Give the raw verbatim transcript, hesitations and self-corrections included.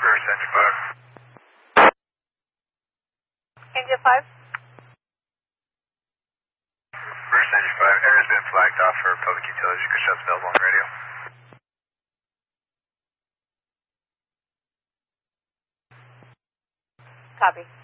Reverse engine five. Engine five. Reverse engine five. Air has been flagged off for public utilities. You can shut the available on radio. Copy.